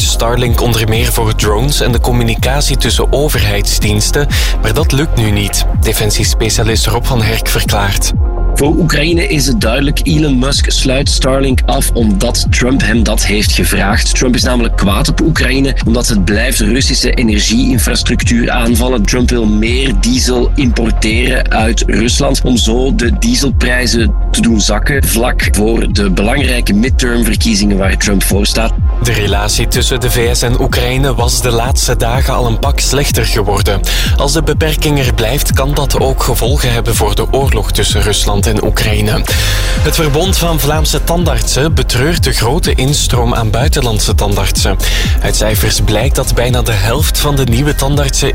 gebruikt Starlink onder meer voor drones en de communicatie tussen overheidsdiensten, maar dat lukt nu niet. Defensiespecialist Rob van Herk verklaart. Voor Oekraïne is het duidelijk, Elon Musk sluit Starlink af omdat Trump hem dat heeft gevraagd. Trump is namelijk kwaad op Oekraïne omdat het blijft Russische energieinfrastructuur aanvallen. Trump wil meer diesel importeren uit Rusland om zo de dieselprijzen te doen zakken, vlak voor de belangrijke midtermverkiezingen waar Trump voor staat. De relatie tussen de VS en Oekraïne was de laatste dagen al een pak slechter geworden. Als de beperking er blijft, kan dat ook gevolgen hebben voor de oorlog tussen Rusland en Oekraïne. Het Verbond van Vlaamse tandartsen betreurt de grote instroom aan buitenlandse tandartsen. Uit cijfers blijkt dat bijna de helft van de nieuwe tandartsen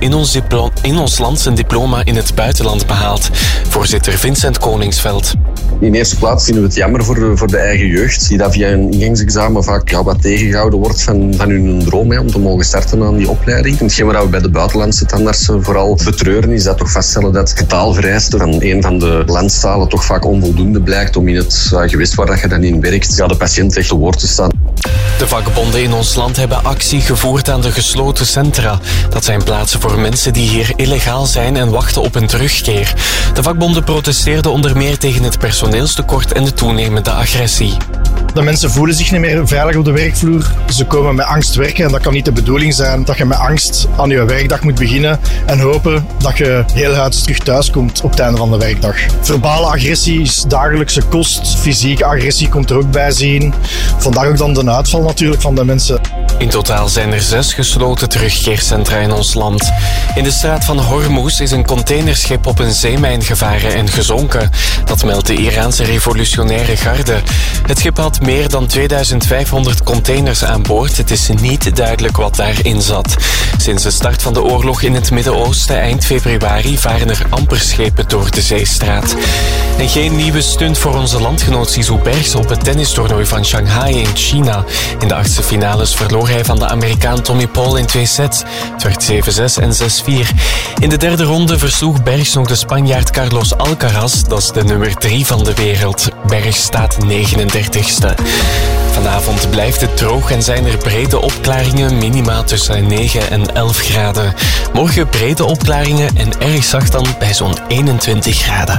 in ons land zijn diploma in het buitenland behaalt. Voorzitter Vincent Koningsveld. In eerste plaats vinden we het jammer voor de eigen jeugd, die dat via een ingangsexamen vaak wat tegengehouden wordt van hun droom om te mogen starten aan die opleiding. Hetgeen wat we bij de buitenlandse tandartsen vooral betreuren is dat toch vaststellen dat het taalvereiste van een van de landstalen toch vaak onvoldoende blijkt om in het gewest waar je dan in werkt de patiënt echt te woord te staan. De vakbonden in ons land hebben actie gevoerd aan de gesloten centra. Dat zijn plaatsen voor mensen die hier illegaal zijn en wachten op een terugkeer. De vakbonden protesteerden onder meer tegen het personeelstekort en de toenemende agressie. De mensen voelen zich niet meer veilig op de werkvloer. Ze komen met angst werken en dat kan niet de bedoeling zijn dat je met angst aan je werkdag moet beginnen en hopen dat je heel huids terug thuis komt op het einde van de werkdag. Verbale agressie is dagelijkse kost. Fysieke agressie komt er ook bij zien. Vandaar ook dan de uitval natuurlijk van de mensen. In totaal zijn er 6 gesloten terugkeercentra in ons land. In de straat van Hormuz is een containerschip op een zeemijn gevaren en gezonken. Dat meldt de Iraanse revolutionaire garde. Het schip had meer dan 2500 containers aan boord. Het is niet duidelijk wat daarin zat. Sinds de start van de oorlog in het Midden-Oosten eind februari varen er amper schepen door de zeestraat. En geen nieuwe stunt voor onze landgenoot Zizou Bergs op het tennistoernooi van Shanghai in China. In de achtste finales verloor hij van de Amerikaan Tommy Paul in 2 sets. Het werd 7-6 en 6-4. In de derde ronde versloeg Bergs nog de Spanjaard Carlos Alcaraz. Dat is de nummer 3 van de wereld. Bergs staat 39ste. Vanavond blijft het droog en zijn er brede opklaringen, minima tussen 9 en 11 graden. Morgen brede opklaringen en erg zacht dan bij zo'n 21 graden.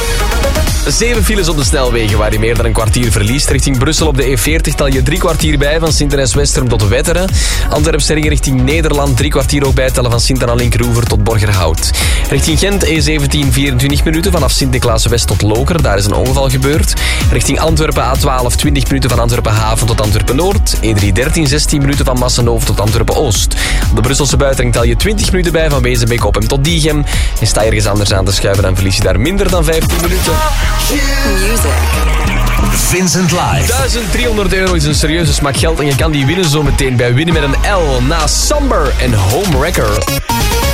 7 files op de snelwegen waar je meer dan een kwartier verliest. Richting Brussel op de E40 tel je 3 kwartier bij van Sint-Denijs-Westerum tot Wetteren. Antwerp-Stellingen richting Nederland 3 kwartier ook bijtellen van Sint-Anna-Linkeroever tot Borgerhout. Richting Gent E17 24 minuten vanaf Sint-Niklaas-West tot Lokeren. Daar is een ongeval gebeurd. Richting Antwerpen A12 20 minuten van Antwerpen-Haven tot Antwerpen-Noord. E313 16 minuten van Massenhoven tot Antwerpen-Oost. Op de Brusselse buitenring tel je 20 minuten bij van Wezenbeek-Oppem tot Diegem. En sta je ergens anders aan te schuiven dan verlies je daar minder dan 15 minuten. Music. Vincent Live. €1300 is een serieuze smak geld en je kan die winnen zometeen bij Winnen met een L na Somber en Homewrecker.